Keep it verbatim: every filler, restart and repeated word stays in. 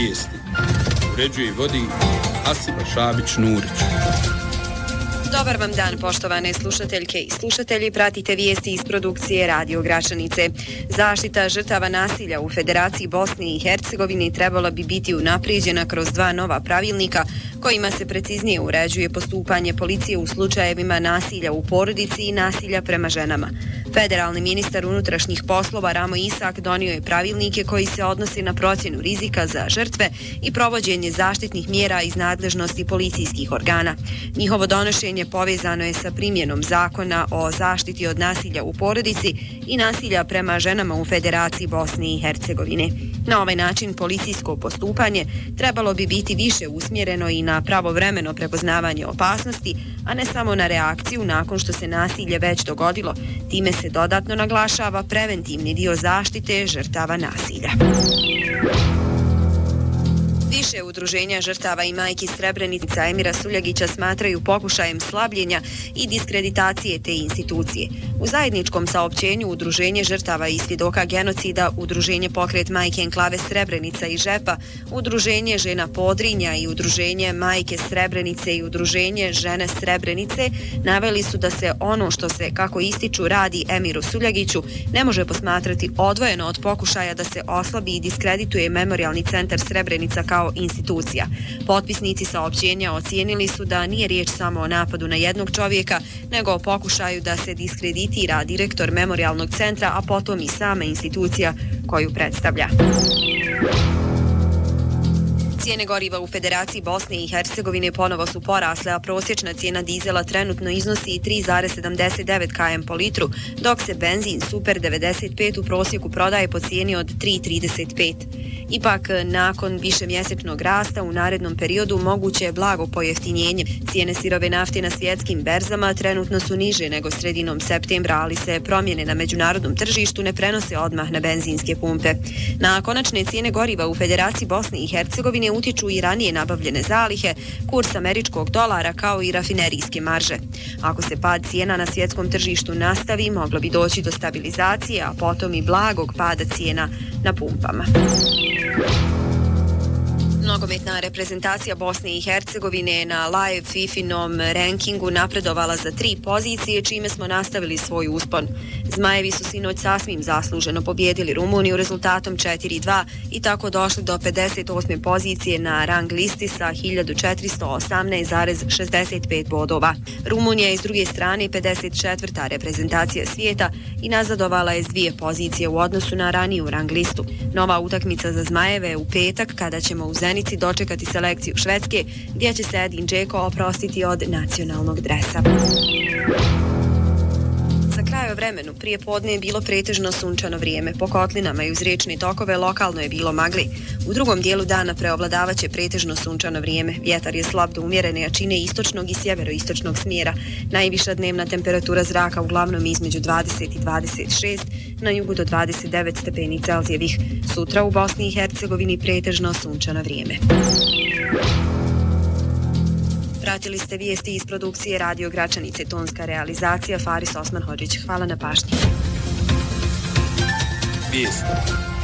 vijesti. Uređuje i vodi Asiba Šabić-Nurić. Dobar vam dan, poštovane slušateljke i slušatelji. Pratite vijesti iz produkcije Radio Gračanice. Zaštita žrtava nasilja u Federaciji Bosne i Hercegovine trebala bi biti unaprijeđena kroz dva nova pravilnika kojima se preciznije uređuje postupanje policije u slučajevima nasilja u porodici i nasilja prema ženama. Federalni ministar unutrašnjih poslova Ramo Isak donio je pravilnike koji se odnose na procjenu rizika za žrtve i provođenje zaštitnih mjera iz nadležnosti policijskih organa. Njihovo donošenje povezano je sa primjenom zakona o zaštiti od nasilja u porodici i nasilja prema ženama u Federaciji Bosne i Hercegovine. Na ovaj način policijsko postupanje trebalo bi biti više usmjereno i na pravovremeno prepoznavanje opasnosti, a ne samo na reakciju nakon što se nasilje već dogodilo. Time se dodatno naglašava preventivni dio zaštite žrtava nasilja. Više udruženja žrtava i majki Srebrenica Emira Suljagića smatraju pokušajem slabljenja i diskreditacije te institucije. U zajedničkom saopćenju Udruženje žrtava i svjedoka genocida, Udruženje Pokret majke enklave Srebrenica i Žepa, Udruženje žena Podrinja i Udruženje majke Srebrenice i Udruženje žene Srebrenice naveli su da se ono što se, kako ističu, radi Emiru Suljagiću ne može posmatrati odvojeno od pokušaja da se oslabi i diskredituje Memorijalni centar Srebrenica kao institucija. Potpisnici saopćenja ocijenili su da nije riječ samo o napadu na jednog čovjeka, nego o pokušaju da se diskreditira direktor Memorijalnog centra, a potom i sama institucija koju predstavlja. Cijene goriva u Federaciji Bosne i Hercegovine ponovo su porasle, a prosječna cijena dizela trenutno iznosi tri zarez sedamdeset devet kilometara po litru, dok se benzin Super devedeset pet u prosjeku prodaje po cijeni od tri zarez trideset pet. Ipak, nakon višemjesečnog rasta u narednom periodu moguće je blago pojeftinjenje. Cijene sirove nafte na svjetskim berzama trenutno su niže nego sredinom septembra, ali se promjene na međunarodnom tržištu ne prenose odmah na benzinske pumpe. Na konačne cijene goriva u Federaciji Bosne i Hercegovine utječu i ranije nabavljene zalihe, kurs američkog dolara kao i rafinerijske marže. Ako se pad cijena na svjetskom tržištu nastavi, moglo bi doći do stabilizacije, a potom i blagog pada cijena na pumpama. Nogometna reprezentacija Bosne i Hercegovine na live Fifinom rankingu napredovala za tri pozicije, čime smo nastavili svoj uspon. Zmajevi su sinoć sasvim zasluženo pobjedili Rumuniju rezultatom četiri dva i tako došli do pedeset osme pozicije na rang listi sa hiljadu četiristo osamnaest zarez šezdeset pet bodova. Rumunija je s druge strane pedeset četvrta reprezentacija svijeta i nazadovala je s dvije pozicije u odnosu na raniju rang listu. Nova utakmica za Zmajeve je u petak, kada ćemo u Zenici dočekati selekciju Švedske, gdje će se Edin Džeko oprostiti od nacionalnog dresa. Za kraj o vremenu, prije podne je bilo pretežno sunčano vrijeme. Po kotlinama i uz riječne tokove lokalno je bilo magli. U drugom dijelu dana preovladavaće pretežno sunčano vrijeme. Vjetar je slab do umjerene jačine istočnog i sjeveroistočnog smjera. Najviša dnevna temperatura zraka uglavnom između dvadeset i dvadeset šest, na jugu do dvadeset devet stepeni Celzijevih. Sutra u Bosni i Hercegovini pretežno sunčano vrijeme. Pratili ste vijesti iz produkcije Radio Gračanice, tonska realizacija Faris Osman Hodžić. Hvala na pažnji. Vijesti